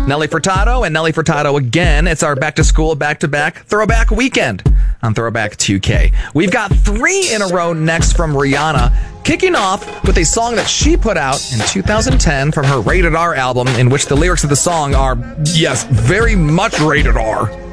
Nelly Furtado and Nelly Furtado again. It's our back to school, back to back throwback weekend on Throwback 2K. We've got 3 in a row next from Rihanna, kicking off with a song that she put out in 2010 from her Rated R album, in which the lyrics of the song are, yes, very much rated R.